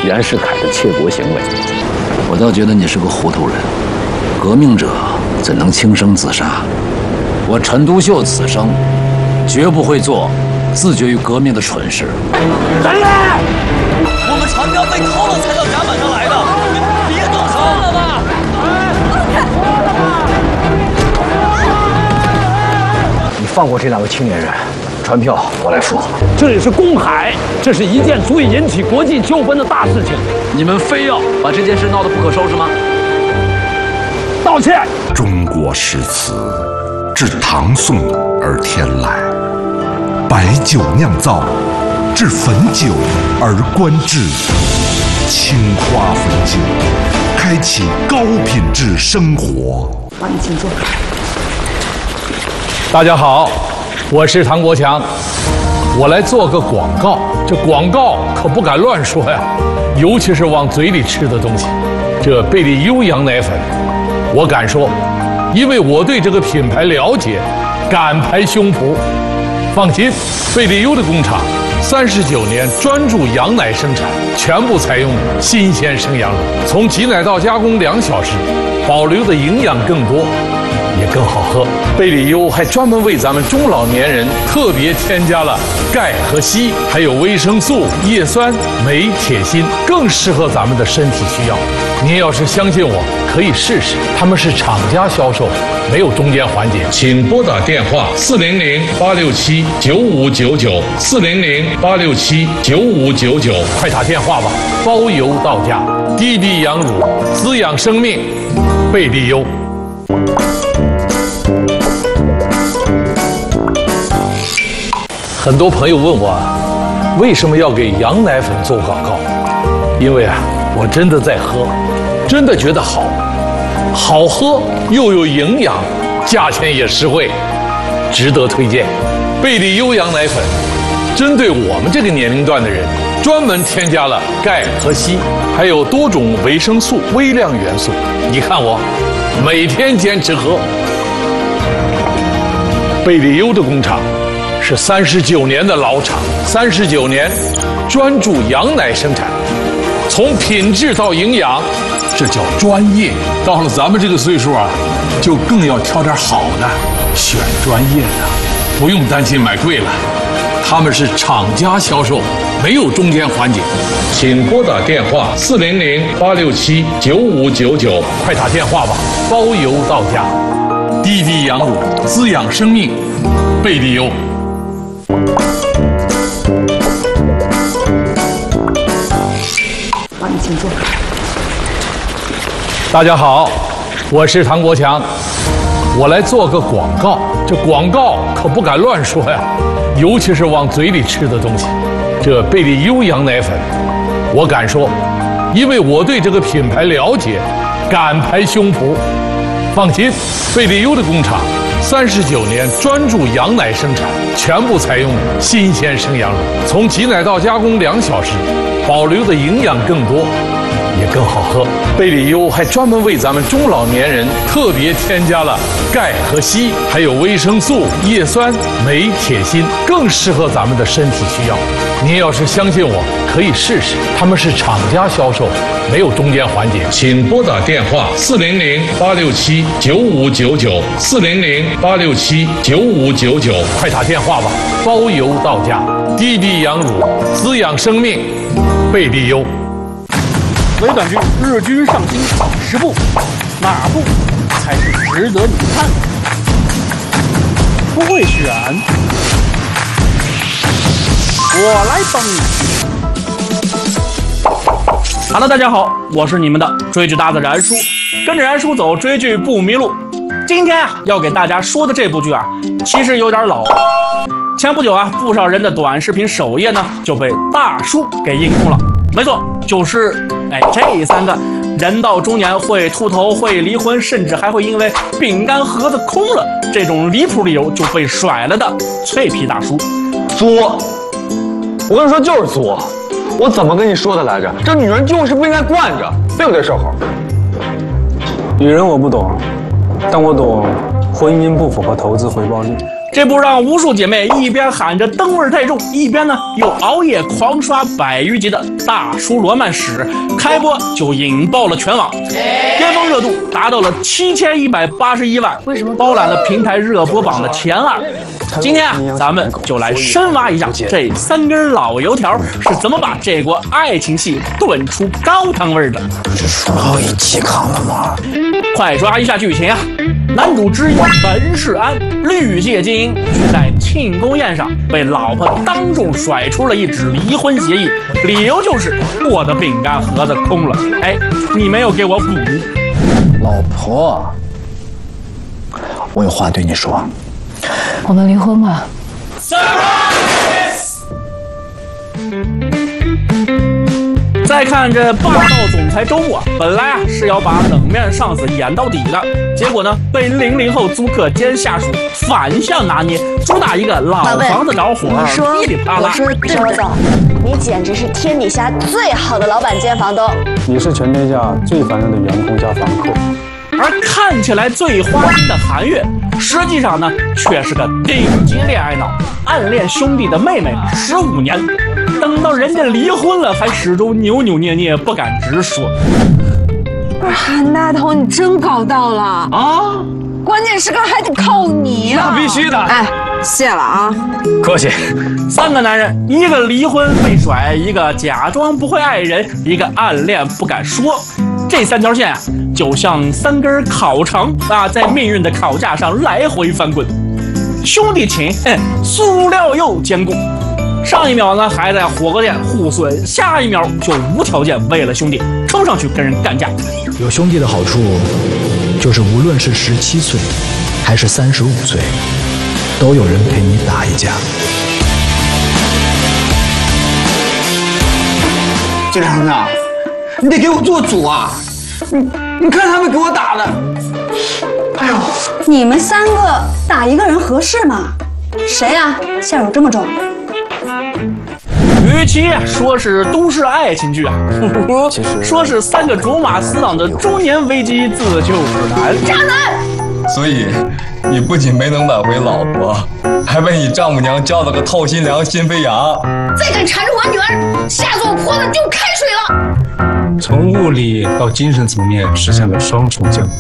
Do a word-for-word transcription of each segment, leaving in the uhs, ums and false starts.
袁世凯的窃国行为。 我倒觉得你是个糊涂人，革命者怎能轻生自杀？我陈独秀此生绝不会做自绝于革命的蠢事。 站来！我们船票被偷了才到甲板上来的，你们别动手了吧！ 你放过这两个青年人，船票我来付。 这里是公海，这是一件足以引起国际纠纷的大事情。 你们非要把这件事闹得不可收拾吗？ 道歉。 中国诗词自唐宋而天来，白酒酿造，至汾酒而观之。青花汾酒，开启高品质生活。 欢迎请坐。 大家好，我是唐国强，我来做个广告。这广告可不敢乱说呀，尤其是往嘴里吃的东西。这贝利优羊奶粉，我敢说，因为我对这个品牌了解，敢拍胸脯。放心，贝利优的工厂三十九年专注羊奶生产，全部采用新鲜生羊乳，从挤奶到加工两小时，保留的营养更多，也更好喝。贝利优还专门为咱们中老年人特别添加了钙和硒，还有维生素、叶酸、镁、铁、锌，更适合咱们的身体需要。您要是相信我，可以试试。他们是厂家销售，没有中间环节。请拨打电话四零零八六七九五九九四零零八六七九五九九，快打电话吧，包邮到家。低低羊乳，滋养生命，贝利优。很多朋友问我，为什么要给羊奶粉做广告？因为啊，我真的在喝，真的觉得好，好喝又有营养，价钱也实惠，值得推荐。贝利优羊奶粉针对我们这个年龄段的人，专门添加了钙和硒，还有多种维生素、微量元素。你看我每天坚持喝。贝利优的工厂是三十九年的老厂，三十九年专注羊奶生产，从品质到营养，这叫专业。到了咱们这个岁数啊，就更要挑点好的，选专业的，不用担心买贵了。他们是厂家销售，没有中间环节。请拨打电话四零零八六七九五九九，快打电话吧，包邮到家。低低羊乳，滋养生命，贝利优。 欢迎请坐。 大家好，我是唐国强，我来做个广告。这广告可不敢乱说呀，尤其是往嘴里吃的东西。这贝利优羊奶粉，我敢说，因为我对这个品牌了解，敢拍胸脯。放心，贝利优的工厂三十九年专注羊奶生产，全部采用新鲜生羊乳，从挤奶到加工两小时，保留的营养更多，也更好喝。贝利优还专门为咱们中老年人特别添加了钙和硒，还有维生素、叶酸、镁、铁、锌，更适合咱们的身体需要。您要是相信我，可以试试。他们是厂家销售，没有中间环节。请拨打电话四零零八六七九五九九四零零八六七九五九九，快打电话吧，包邮到家。低低羊乳，滋养生命，贝利优。 微短剧日均上新十部，哪部才是值得你看的？不会选，我来帮你。Hello， 大家好，我是你们的追剧搭子然叔，跟着然叔走，追剧不迷路。今天啊，要给大家说的这部剧啊，其实有点老。前不久啊，不少人的短视频首页呢就被大叔给硬控了。没错，就是哎这三个人到中年会秃头、会离婚，甚至还会因为饼干盒子空了这种离谱理由就被甩了的脆皮大叔。 作，我跟你说就是作。我怎么跟你说的来着？这女人就是不应该惯着，对不对，售后？ 女人我不懂，但我懂婚姻不符合投资回报率。 这这部让无数姐妹一边喊着灯味太重，一边呢又熬夜狂刷百余集的《大叔罗曼史》，开播就引爆了全网，巅峰热度达到了七千一百八十一万，包揽了平台热播榜的前二。今天啊，咱们就来深挖一下这三根老油条是怎么把这锅爱情戏炖出高汤味的。 这说好一起扛了吗？ 快抓一下剧情啊！男主之一文世安，绿界精英，却在庆功宴上被老婆当众甩出了一纸离婚协议，理由就是我的饼干盒子空了。哎，你没有给我补。 老婆，我有话对你说。 我们离婚吧。 再看这霸道总裁周末，本来啊是要把冷面上司演到底的，结果呢被零零后租客兼下属反向拿捏，主打一个老房子着火，噼里啪啦。 我说对不对？你简直是天底下最好的老板兼房东。 你是全天下最烦人的员工加房客。 而看起来最花心的韩月，实际上呢却是个顶级恋爱脑，暗恋兄弟的妹妹十五年。等到人家离婚了，还始终扭扭捏捏，不敢直说。 不是韩大头，你真搞到了啊！关键时刻还得靠你啊！ 那必须的。 哎，谢了啊！ 客气。 三个男人，一个离婚被甩，一个假装不会爱人，一个暗恋不敢说。这三条线啊，就像三根烤肠啊，在命运的烤架上来回翻滚。兄弟情，嗯，塑料又坚固。上一秒呢还在火锅店互损，下一秒就无条件为了兄弟冲上去跟人干架。 有兄弟的好处，就是无论是十七岁还是三十五岁，都有人陪你打一架。 金良子，你得给我做主啊！你你看他们给我打的，哎呦！ 你们三个打一个人合适吗？谁啊？下手这么重？ 与其说是都市爱情剧啊，不如说是三个卓玛死党的中年危机自救指南。 渣男！ 所以，你不仅没能挽回老婆，还被你丈母娘叫了个透心凉、心飞扬。 再敢缠着我女儿，下次我泼的就开水了。 从物理到精神层面实现了双重降。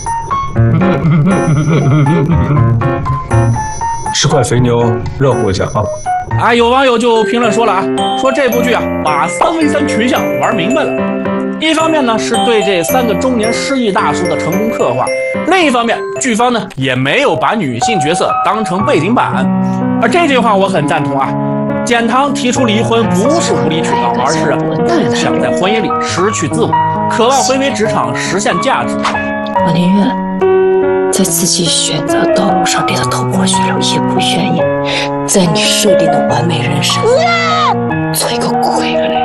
吃块肥牛热乎一下啊！ 啊，有网友就评论说了啊，说这部剧啊把三 v 三群像玩明白了。一方面呢是对这三个中年失忆大叔的成功刻画，另一方面剧方呢也没有把女性角色当成背景板。而这句话我很赞同啊，简堂提出离婚不是无理取闹，而是不想在婚姻里失去自我，渴望回归职场实现价值。 我宁愿在自己选择道路上跌得头破血流，也不愿意在你设定的完美人生做一个傀儡。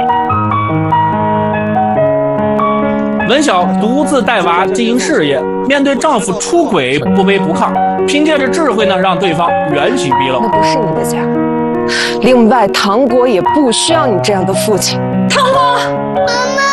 文晓独自带娃经营事业，面对丈夫出轨不卑不亢，凭借着智慧呢，让对方原形毕露。 那不是你的家。另外，唐国也不需要你这样的父亲。 唐国，妈妈。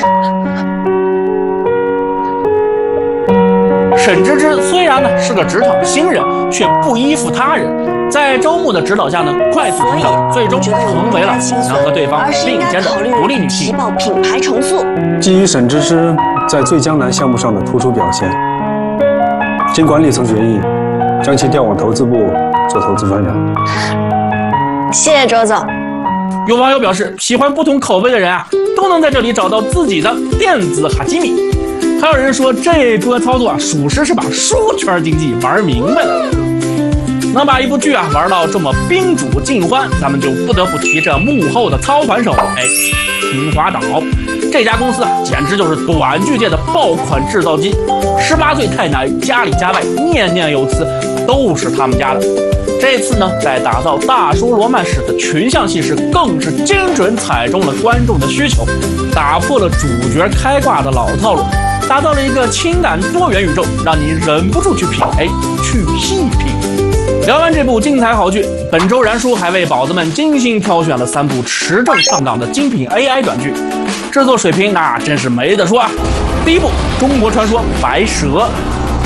沈芝芝虽然呢是个职场新人，却不依附他人，在周木的指导下呢，快速成长，最终成为了能和对方并肩的独立女性。 提报品牌重塑。 基于沈芝芝在最江南项目上的突出表现，经管理层决议，将其调往投资部做投资专员。 谢谢周总。 有网友表示，喜欢不同口味的人啊，都能在这里找到自己的电子哈基米。还有人说这波操作啊，属实是把书圈经济玩明白了。能把一部剧啊玩到这么宾主尽欢，咱们就不得不提这幕后的操盘手，哎，秦华岛这家公司啊，简直就是短剧界的爆款制造机。十八岁太难，家里家外念念有词，都是他们家的。这次呢，在打造大叔罗曼史的群像戏时，更是精准踩中了观众的需求，打破了主角开挂的老套路，打造了一个情感多元宇宙，让你忍不住去品，哎，去细品。聊完这部精彩好剧，本周燃叔还为宝子们精心挑选了三部持证上档的精品 A I 短剧，制作水平那真是没得说啊。第一部《中国传说白蛇》，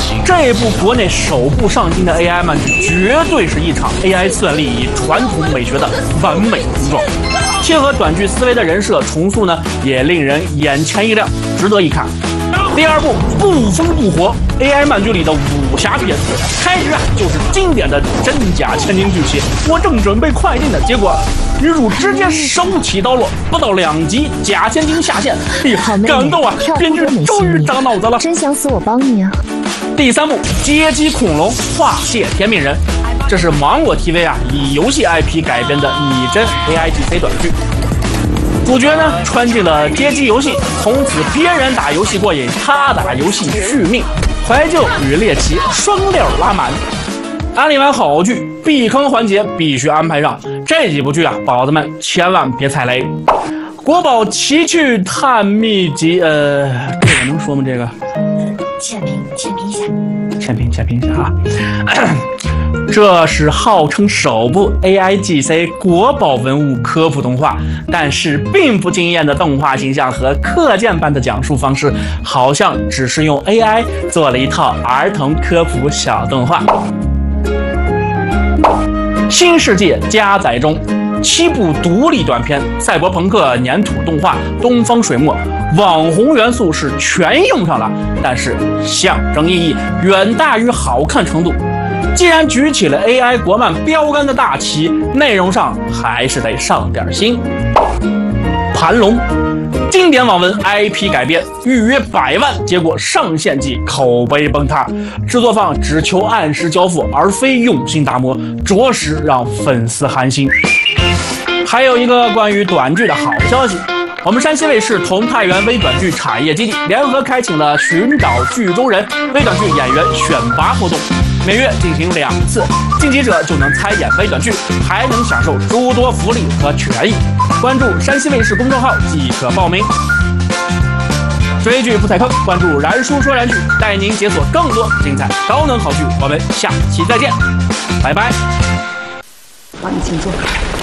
这部国内首部上映的 A I 漫剧，绝对是一场 A I 算力与传统美学的完美碰撞。切合短剧思维的人设重塑呢，也令人眼前一亮，值得一看。第二部不温不火 A I 漫剧里的武侠片，开局啊就是经典的真假千金剧情。我正准备快进的，结果女主直接手起刀落，不到两集假千金下线，哎呀，感动啊！编剧终于长脑子了， 真想死我帮你啊！ 第三部街机恐龙化蟹天命人，这是芒果 T V 啊以游戏 I P 改编的拟真 A I G C 短剧。主角呢穿进了街机游戏，从此别人打游戏过瘾，他打游戏续命，怀旧与猎奇双料拉满。安利完好剧，避坑环节必须安排上。这几部剧啊，宝子们千万别踩雷。国宝奇趣探秘集，呃，这个能说吗？这个浅评，浅评一下。 浅评，浅评一下啊。这是号称首部 A I G C 国宝文物科普动画，但是并不惊艳的动画形象和课件般的讲述方式，好像只是用 A I 做了一套儿童科普小动画。新世界加载中，七部独立短片，赛博朋克粘土动画、东方水墨，网红元素是全用上了，但是象征意义远大于好看程度。既然举起了 A I 国漫标杆的大旗，内容上还是得上点心。盘龙，经典网文 I P 改编，预约百万，结果上线即口碑崩塌，制作方只求按时交付，而非用心打磨，着实让粉丝寒心。还有一个关于短剧的好消息，我们山西卫视同太原微短剧产业基地联合开启了寻找剧中人微短剧演员选拔活动，每月进行两次，晋级者就能参演微短剧，还能享受诸多福利和权益。关注山西卫视公众号即可报名。追剧不踩坑，关注燃叔说燃剧，带您解锁更多精彩高能好剧。我们下期再见，拜拜。 帮你请坐。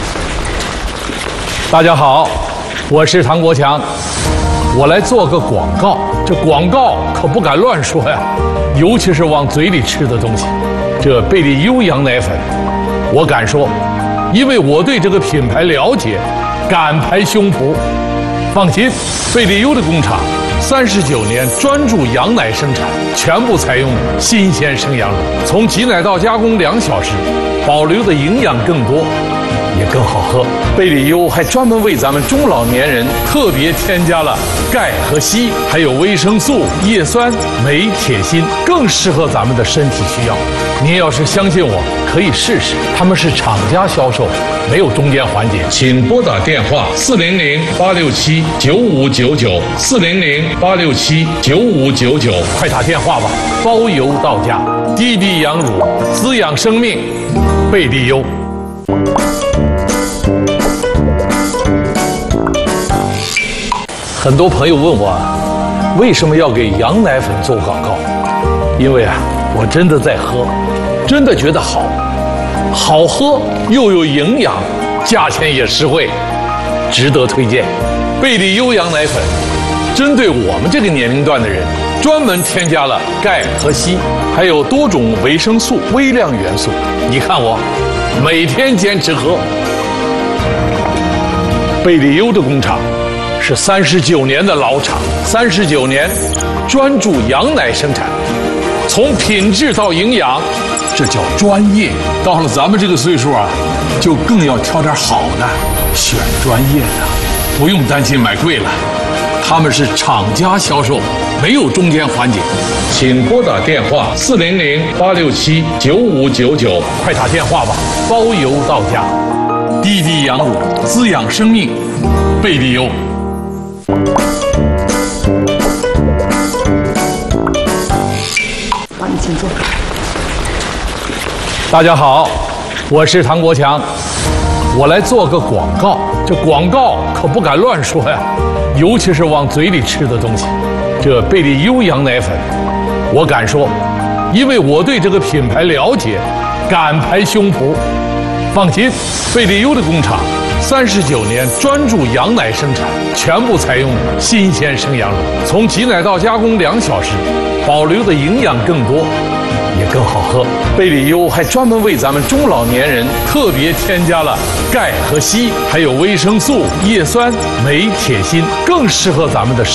大家好，我是唐国强，我来做个广告。这广告可不敢乱说呀，尤其是往嘴里吃的东西。这贝利优羊奶粉，我敢说，因为我对这个品牌了解，敢拍胸脯。放心，贝利优的工厂三十九年专注羊奶生产，全部采用新鲜生羊乳，从挤奶到加工两小时，保留的营养更多，也更好喝。贝利优还专门为咱们中老年人特别添加了钙和硒，还有维生素、叶酸、镁、铁、锌，更适合咱们的身体需要。您要是相信我，可以试试。他们是厂家销售，没有中间环节。请拨打电话四零零八六七九五九九四零零八六七九五九九，快打电话吧，包邮到家。滴滴羊乳，滋养生命，贝利优。很多朋友问我，为什么要给羊奶粉做广告？因为啊，我真的在喝，真的觉得好，好喝又有营养，价钱也实惠，值得推荐。贝利优羊奶粉针对我们这个年龄段的人，专门添加了钙和硒，还有多种维生素、微量元素。你看我每天坚持喝。贝利优的工厂是三十九年的老厂，三十九年专注羊奶生产，从品质到营养，这叫专业。到了咱们这个岁数啊，就更要挑点好的，选专业的，不用担心买贵了。他们是厂家销售，没有中间环节。请拨打电话四零零八六七九五九九，快打电话吧，包邮到家。滴滴羊乳，滋养生命，贝利优。 帮你请坐。 大家好，我是唐国强，我来做个广告。这广告可不敢乱说呀，尤其是往嘴里吃的东西。这贝利优羊奶粉，我敢说，因为我对这个品牌了解，敢拍胸脯。放心，贝利优的工厂三十九年专注羊奶生产，全部采用新鲜生羊乳，从挤奶到加工两小时，保留的营养更多，也更好喝。贝里优还专门为咱们中老年人特别添加了钙和硒，还有维生素、叶酸、镁、铁、锌，更适合咱们的身